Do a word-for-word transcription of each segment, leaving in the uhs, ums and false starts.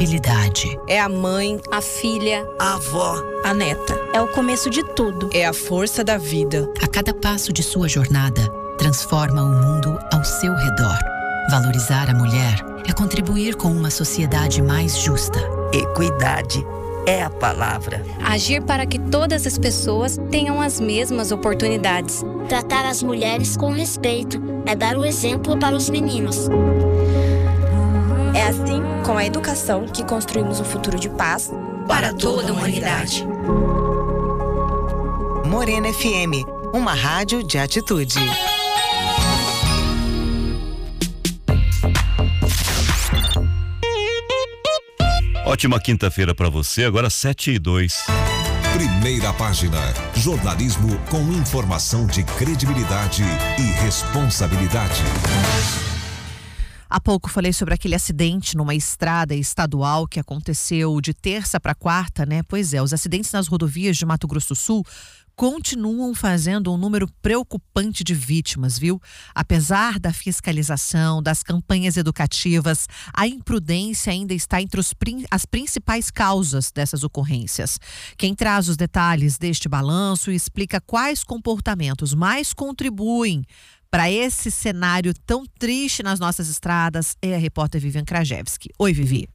estabilidade. É a mãe, a filha, a avó, a neta. É o começo de tudo. É a força da vida. A cada passo de sua jornada, transforma o mundo ao seu redor. Valorizar a mulher é contribuir com uma sociedade mais justa. Equidade é a palavra. Agir para que todas as pessoas tenham as mesmas oportunidades. Tratar as mulheres com respeito é dar o exemplo para os meninos. É assim, com a educação, que construímos um futuro de paz para toda a humanidade. Morena F M, uma rádio de atitude. Ótima quinta-feira para você, agora sete e dois. Primeira página, jornalismo com informação de credibilidade e responsabilidade. Há pouco falei sobre aquele acidente numa estrada estadual que aconteceu de terça para quarta, né? Pois é, os acidentes nas rodovias de Mato Grosso do Sul continuam fazendo um número preocupante de vítimas, viu? Apesar da fiscalização, das campanhas educativas, a imprudência ainda está entre os, as principais causas dessas ocorrências. Quem traz os detalhes deste balanço e explica quais comportamentos mais contribuem para esse cenário tão triste nas nossas estradas é a repórter Vivian Krajewski. Oi, Vivi.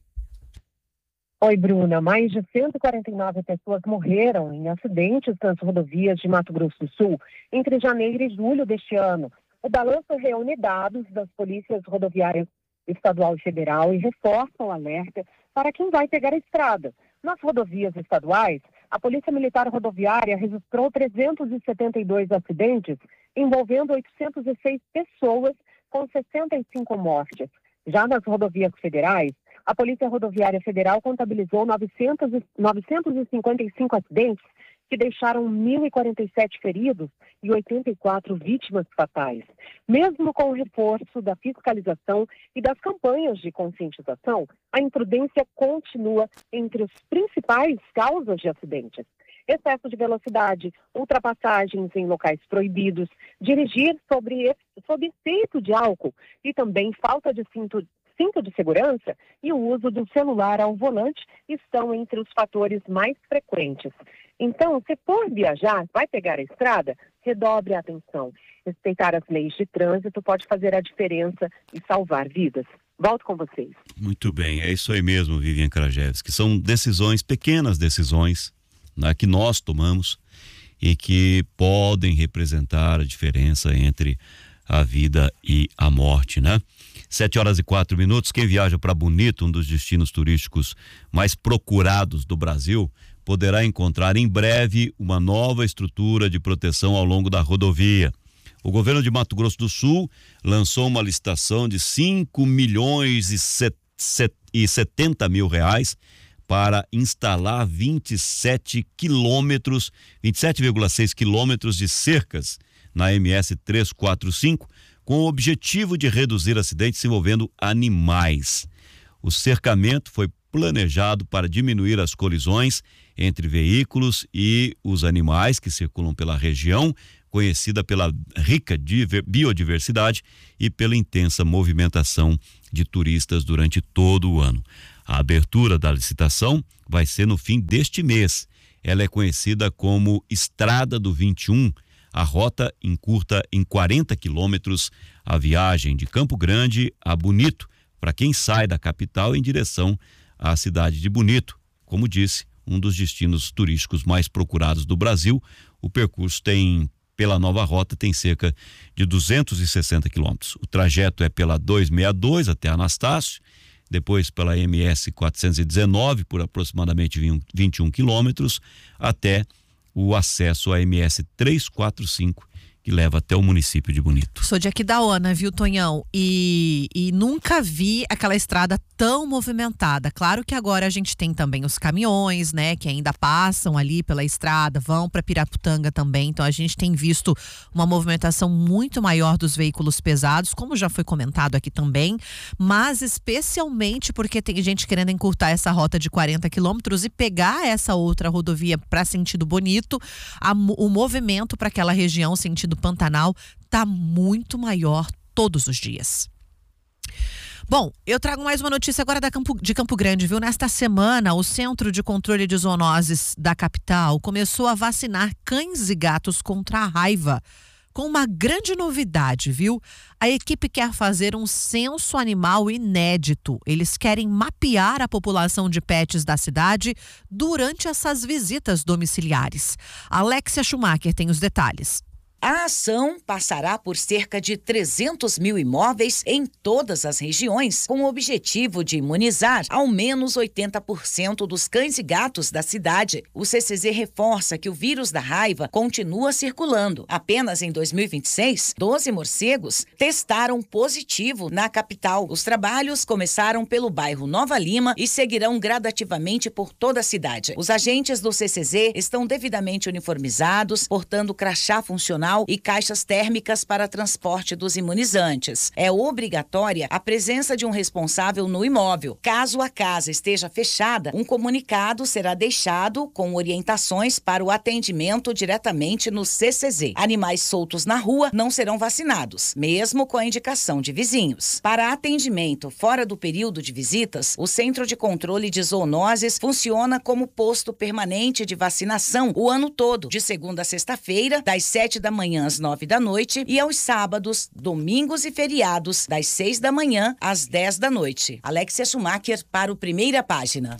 Oi, Bruna. Mais de cento e quarenta e nove pessoas morreram em acidentes nas rodovias de Mato Grosso do Sul entre janeiro e julho deste ano. O balanço reúne dados das polícias rodoviárias estadual e federal e reforça o alerta para quem vai pegar a estrada. Nas rodovias estaduais, a Polícia Militar Rodoviária registrou trezentos e setenta e dois acidentes, envolvendo oitocentas e seis pessoas, com sessenta e cinco mortes. Já nas rodovias federais, a Polícia Rodoviária Federal contabilizou novecentos, novecentos e cinquenta e cinco acidentes que deixaram mil e quarenta e sete feridos e oitenta e quatro vítimas fatais. Mesmo com o reforço da fiscalização e das campanhas de conscientização, a imprudência continua entre as principais causas de acidentes. Excesso de velocidade, ultrapassagens em locais proibidos, dirigir sobre, sob efeito de álcool e também falta de cinto cinto de segurança e o uso do celular ao volante estão entre os fatores mais frequentes. Então, se for viajar, vai pegar a estrada, redobre a atenção. Respeitar as leis de trânsito pode fazer a diferença e salvar vidas. Volto com vocês. Muito bem, é isso aí mesmo, Vivian Krajewski. São decisões, pequenas decisões, né, que nós tomamos e que podem representar a diferença entre a vida e a morte, né? Sete horas e quatro minutos. Quem viaja para Bonito, um dos destinos turísticos mais procurados do Brasil, poderá encontrar em breve uma nova estrutura de proteção ao longo da rodovia. O governo de Mato Grosso do Sul lançou uma licitação de cinco milhões e setenta mil reais para instalar vinte e sete quilômetros, vinte e sete vírgula seis quilômetros de cercas na M S trezentos e quarenta e cinco, com o objetivo de reduzir acidentes envolvendo animais. O cercamento foi planejado para diminuir as colisões entre veículos e os animais que circulam pela região, conhecida pela rica biodiversidade e pela intensa movimentação de turistas durante todo o ano. A abertura da licitação vai ser no fim deste mês. Ela é conhecida como Estrada do vinte e um. A rota encurta em quarenta quilômetros a viagem de Campo Grande a Bonito, para quem sai da capital em direção à cidade de Bonito. Como disse, um dos destinos turísticos mais procurados do Brasil. O percurso tem, pela nova rota, tem cerca de duzentos e sessenta quilômetros. O trajeto é pela duzentos e sessenta e dois até Anastácio, depois pela M S quatrocentos e dezenove por aproximadamente vinte e um quilômetros, até o acesso à M S trezentos e quarenta e cinco, que leva até o município de Bonito. Sou de Aquidauana, viu, Tonhão? E, e nunca vi aquela estrada tão movimentada. Claro que agora a gente tem também os caminhões, né, que ainda passam ali pela estrada, vão para Piraputanga também. Então a gente tem visto uma movimentação muito maior dos veículos pesados, como já foi comentado aqui também, mas especialmente porque tem gente querendo encurtar essa rota de quarenta quilômetros e pegar essa outra rodovia para sentido Bonito. A, o movimento para aquela região, sentido Pantanal, tá muito maior todos os dias. Bom, eu trago mais uma notícia agora da Campo, de Campo Grande, viu? Nesta semana, o Centro de Controle de Zoonoses da capital começou a vacinar cães e gatos contra a raiva. Com uma grande novidade, viu? A equipe quer fazer um censo animal inédito. Eles querem mapear a população de pets da cidade durante essas visitas domiciliares. Alexia Schumacher tem os detalhes. A ação passará por cerca de trezentos mil imóveis em todas as regiões, com o objetivo de imunizar ao menos oitenta por cento dos cães e gatos da cidade. O C C Z reforça que o vírus da raiva continua circulando. Apenas em dois mil e vinte e seis, doze morcegos testaram positivo na capital. Os trabalhos começaram pelo bairro Nova Lima e seguirão gradativamente por toda a cidade. Os agentes do C C Z estão devidamente uniformizados, portando crachá funcional e caixas térmicas para transporte dos imunizantes. É obrigatória a presença de um responsável no imóvel. Caso a casa esteja fechada, um comunicado será deixado com orientações para o atendimento diretamente no C C Z. Animais soltos na rua não serão vacinados, mesmo com a indicação de vizinhos. Para atendimento fora do período de visitas, o Centro de Controle de Zoonoses funciona como posto permanente de vacinação o ano todo, de segunda a sexta-feira, das sete da manhã às nove da noite e aos sábados, domingos e feriados, das seis da manhã às dez da noite. Alexia Schumacher para o Primeira Página.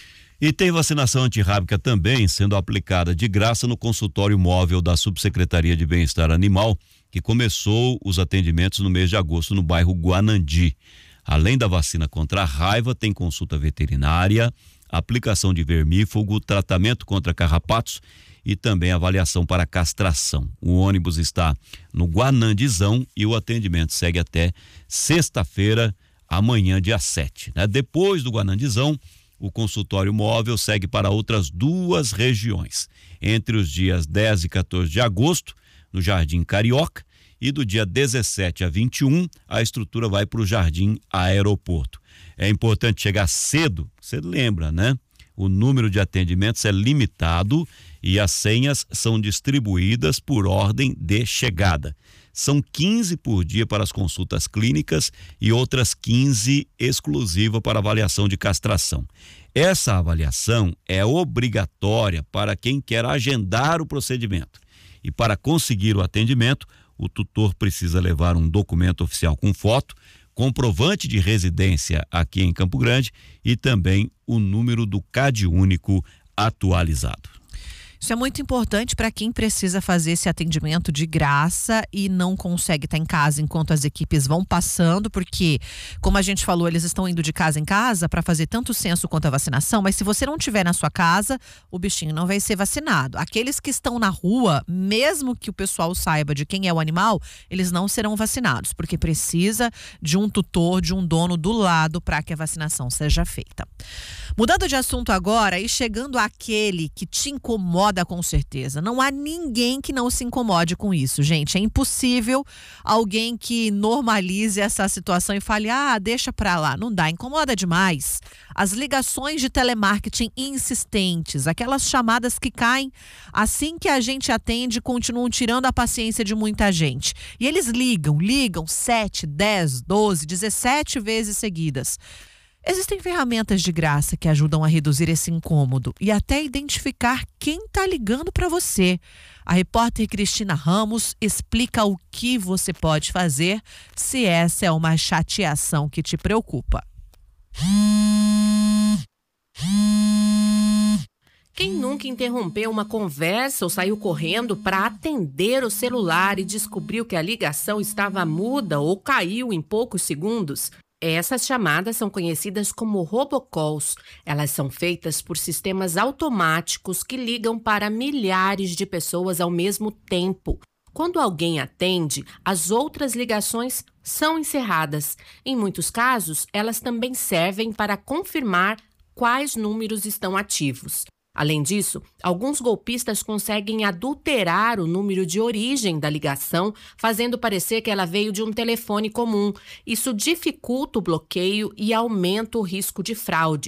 E tem vacinação antirrábica também sendo aplicada de graça no consultório móvel da Subsecretaria de Bem-Estar Animal, que começou os atendimentos no mês de agosto no bairro Guanandi. Além da vacina contra a raiva, tem consulta veterinária, aplicação de vermífugo, tratamento contra carrapatos e também avaliação para castração. O ônibus está no Guanandizão e o atendimento segue até sexta-feira, amanhã, dia sete. Né? Depois do Guanandizão, o consultório móvel segue para outras duas regiões. Entre os dias dez e quatorze de agosto, no Jardim Carioca, e do dia dezessete a vinte e um, a estrutura vai para o Jardim Aeroporto. É importante chegar cedo, você lembra, né? O número de atendimentos é limitado e as senhas são distribuídas por ordem de chegada. São quinze por dia para as consultas clínicas e outras quinze exclusivas para avaliação de castração. Essa avaliação é obrigatória para quem quer agendar o procedimento. E para conseguir o atendimento, o tutor precisa levar um documento oficial com foto, comprovante de residência aqui em Campo Grande e também o número do C A D único atualizado. Isso é muito importante para quem precisa fazer esse atendimento de graça e não consegue estar em casa enquanto as equipes vão passando, porque, como a gente falou, eles estão indo de casa em casa para fazer tanto o censo quanto a vacinação, mas se você não estiver na sua casa, o bichinho não vai ser vacinado. Aqueles que estão na rua, mesmo que o pessoal saiba de quem é o animal, eles não serão vacinados, porque precisa de um tutor, de um dono do lado para que a vacinação seja feita. Mudando de assunto agora e chegando àquele que te incomoda com certeza. Não há ninguém que não se incomode com isso, gente. É impossível alguém que normalize essa situação e fale, ah, deixa pra lá. Não dá, incomoda demais. As ligações de telemarketing insistentes, aquelas chamadas que caem assim que a gente atende, continuam tirando a paciência de muita gente. E eles ligam, ligam sete, dez, doze, dezessete vezes seguidas. Existem ferramentas de graça que ajudam a reduzir esse incômodo e até identificar quem está ligando para você. A repórter Cristina Ramos explica o que você pode fazer se essa é uma chateação que te preocupa. Quem nunca interrompeu uma conversa ou saiu correndo para atender o celular e descobriu que a ligação estava muda ou caiu em poucos segundos? Essas chamadas são conhecidas como robocalls. Elas são feitas por sistemas automáticos que ligam para milhares de pessoas ao mesmo tempo. Quando alguém atende, as outras ligações são encerradas. Em muitos casos, elas também servem para confirmar quais números estão ativos. Além disso, alguns golpistas conseguem adulterar o número de origem da ligação, fazendo parecer que ela veio de um telefone comum. Isso dificulta o bloqueio e aumenta o risco de fraudes.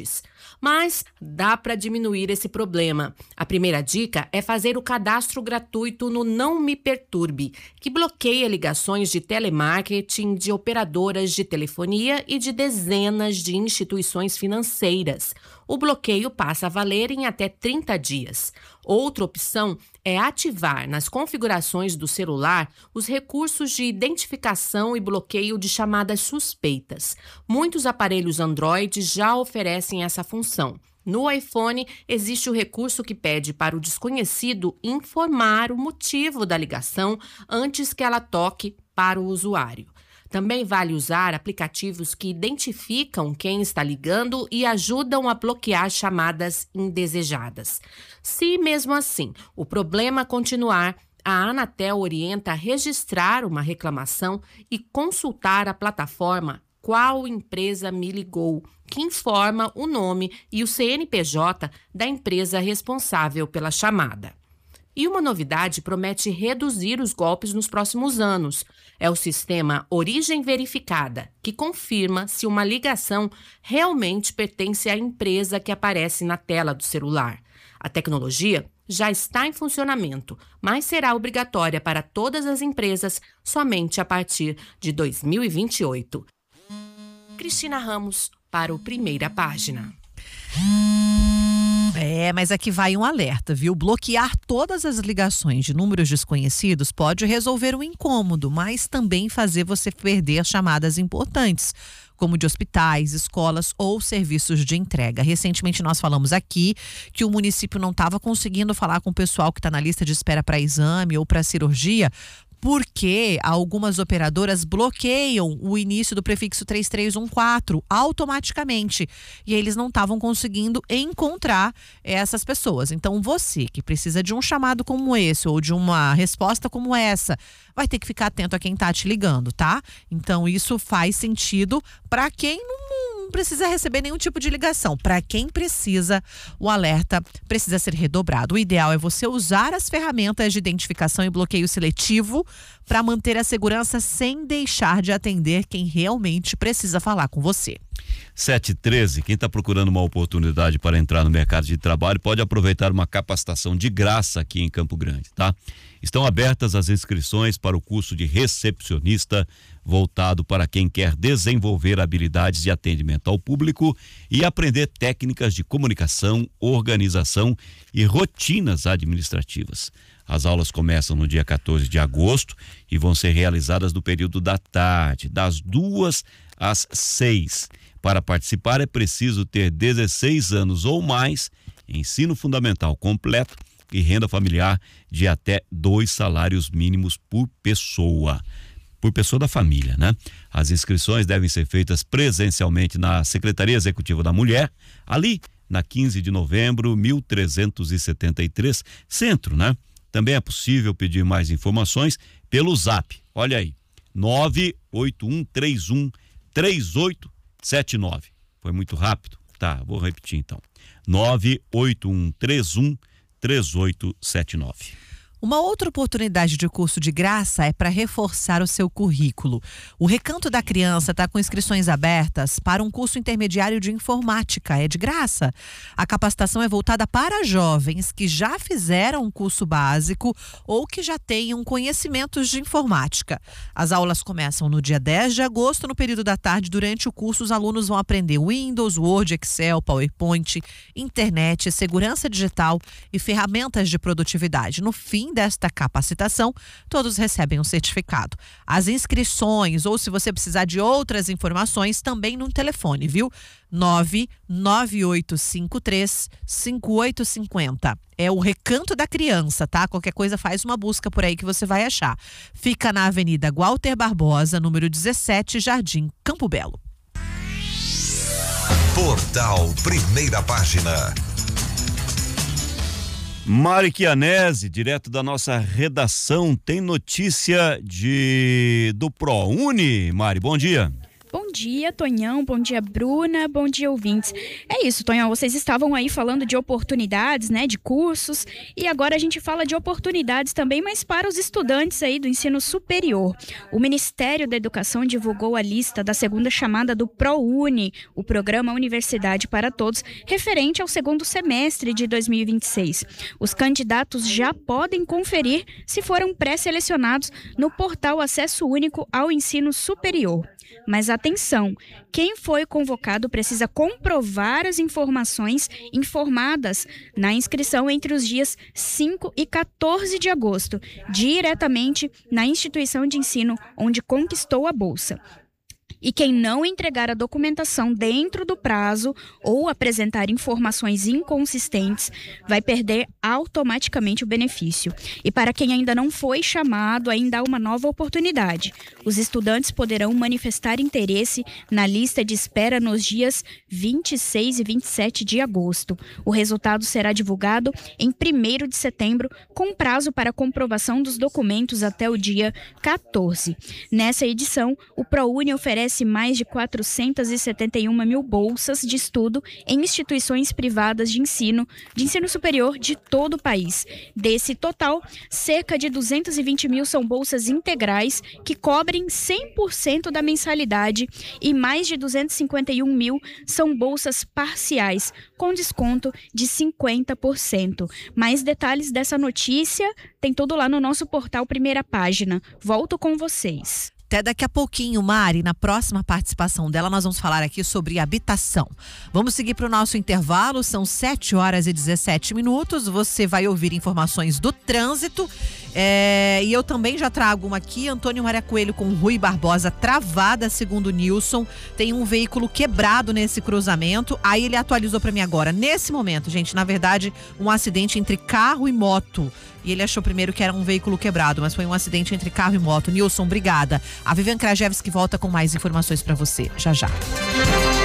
Mas dá para diminuir esse problema. A primeira dica é fazer o cadastro gratuito no Não Me Perturbe, que bloqueia ligações de telemarketing de operadoras de telefonia e de dezenas de instituições financeiras. O bloqueio passa a valer em até trinta dias. Outra opção é ativar nas configurações do celular os recursos de identificação e bloqueio de chamadas suspeitas. Muitos aparelhos Android já oferecem essa função. No iPhone, existe o recurso que pede para o desconhecido informar o motivo da ligação antes que ela toque para o usuário. Também vale usar aplicativos que identificam quem está ligando e ajudam a bloquear chamadas indesejadas. Se, mesmo assim, o problema continuar, a Anatel orienta a registrar uma reclamação e consultar a plataforma Qual Empresa Me Ligou, que informa o nome e o C N P J da empresa responsável pela chamada. E uma novidade promete reduzir os golpes nos próximos anos. É o sistema Origem Verificada, que confirma se uma ligação realmente pertence à empresa que aparece na tela do celular. A tecnologia já está em funcionamento, mas será obrigatória para todas as empresas somente a partir de dois mil e vinte e oito. Cristina Ramos, para o Primeira Página. É, mas aqui vai um alerta, viu? Bloquear todas as ligações de números desconhecidos pode resolver um incômodo, mas também fazer você perder chamadas importantes, como de hospitais, escolas ou serviços de entrega. Recentemente nós falamos aqui que o município não estava conseguindo falar com o pessoal que está na lista de espera para exame ou para cirurgia, porque algumas operadoras bloqueiam o início do prefixo três três um quatro automaticamente. E eles não estavam conseguindo encontrar essas pessoas. Então você que precisa de um chamado como esse ou de uma resposta como essa, vai ter que ficar atento a quem está te ligando, tá? Então isso faz sentido para quem não não precisa receber nenhum tipo de ligação. Para quem precisa, o alerta precisa ser redobrado. O ideal é você usar as ferramentas de identificação e bloqueio seletivo para manter a segurança sem deixar de atender quem realmente precisa falar com você. sete e treze, quem está procurando uma oportunidade para entrar no mercado de trabalho pode aproveitar uma capacitação de graça aqui em Campo Grande, tá? Estão abertas as inscrições para o curso de recepcionista, voltado para quem quer desenvolver habilidades de atendimento ao público e aprender técnicas de comunicação, organização e rotinas administrativas. As aulas começam no dia quatorze de agosto e vão ser realizadas no período da tarde, das duas às seis. Para participar é preciso ter dezesseis anos ou mais, ensino fundamental completo e renda familiar de até dois salários mínimos por pessoa. Por pessoa da família, né? As inscrições devem ser feitas presencialmente na Secretaria Executiva da Mulher, ali na quinze de novembro, mil trezentos e setenta e três, Centro, né? Também é possível pedir mais informações pelo Zap. Olha aí, nove oito um três um três oito sete nove. Foi muito rápido? Tá, vou repetir então. nove oito um três um três oito sete nove. Uma outra oportunidade de curso de graça é para reforçar o seu currículo. O Recanto da Criança está com inscrições abertas para um curso intermediário de informática. É de graça. A capacitação é voltada para jovens que já fizeram um curso básico ou que já tenham conhecimentos de informática. As aulas começam no dia dez de agosto, no período da tarde. Durante o curso, os alunos vão aprender Windows, Word, Excel, PowerPoint, internet, segurança digital e ferramentas de produtividade. No fim desta capacitação, todos recebem um certificado. As inscrições, ou se você precisar de outras informações, também no telefone, viu? nove nove oito cinco três cinco oito cinco zero. É o Recanto da Criança, tá? Qualquer coisa faz uma busca por aí que você vai achar. Fica na Avenida Walter Barbosa, número dezessete, Jardim Campo Belo. Portal Primeira Página. Mari Chianese, direto da nossa redação, tem notícia de do ProUni. Mari, bom dia. Bom dia, Tonhão, bom dia, Bruna, bom dia, ouvintes. É isso, Tonhão, vocês estavam aí falando de oportunidades, né, de cursos, e agora a gente fala de oportunidades também, mas para os estudantes aí do ensino superior. O Ministério da Educação divulgou a lista da segunda chamada do ProUni, o Programa Universidade para Todos, referente ao segundo semestre de dois mil e vinte e seis. Os candidatos já podem conferir se foram pré-selecionados no portal Acesso Único ao Ensino Superior. Mas atenção, quem foi convocado precisa comprovar as informações informadas na inscrição entre os dias cinco e quatorze de agosto, diretamente na instituição de ensino onde conquistou a bolsa. E quem não entregar a documentação dentro do prazo ou apresentar informações inconsistentes vai perder automaticamente o benefício. E para quem ainda não foi chamado, ainda há uma nova oportunidade. Os estudantes poderão manifestar interesse na lista de espera nos dias vinte e seis e vinte e sete de agosto. O resultado será divulgado em primeiro de setembro, com prazo para comprovação dos documentos até o dia quatorze. Nessa edição, o ProUni oferece mais de quatrocentas e setenta e uma mil bolsas de estudo em instituições privadas de ensino, de ensino superior de todo o país. Desse total, cerca de duzentas e vinte mil são bolsas integrais, que cobrem cem por cento da mensalidade, e mais de duzentas e cinquenta e um mil são bolsas parciais, com desconto de cinquenta por cento. Mais detalhes dessa notícia tem tudo lá no nosso portal Primeira Página. Volto com vocês. Até daqui a pouquinho, Mari, na próxima participação dela, nós vamos falar aqui sobre habitação. Vamos seguir para o nosso intervalo, são sete horas e dezessete minutos. Você vai ouvir informações do trânsito. É, e eu também já trago uma aqui, Antônio Maria Coelho com Rui Barbosa travada, segundo o Nilson. Tem um veículo quebrado nesse cruzamento. Aí ele atualizou para mim agora. Nesse momento, gente, na verdade, um acidente entre carro e moto. E ele achou primeiro que era um veículo quebrado, mas foi um acidente entre carro e moto. Nilson, obrigada. A Vivian Krajewski volta com mais informações para você. Já, já.